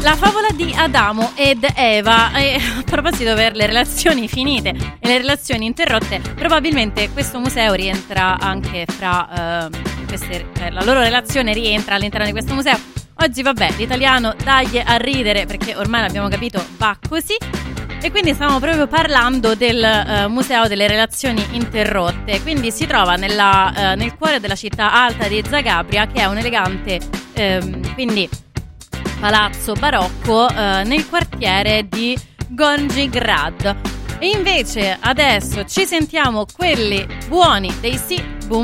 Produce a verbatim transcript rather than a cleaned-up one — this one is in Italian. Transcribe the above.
La favola di Adamo ed Eva, e a proposito per le relazioni finite e le relazioni interrotte, probabilmente questo museo rientra anche fra eh, queste, cioè la loro relazione rientra all'interno di questo museo. Oggi vabbè, l'italiano dagli a ridere, perché ormai l'abbiamo capito, va così. E quindi stavamo proprio parlando del uh, museo delle relazioni interrotte. Quindi si trova nella, uh, nel cuore della città alta di Zagabria, che è un elegante um, quindi palazzo barocco uh, nel quartiere di Gornji Grad. E invece adesso ci sentiamo quelli buoni dei Sea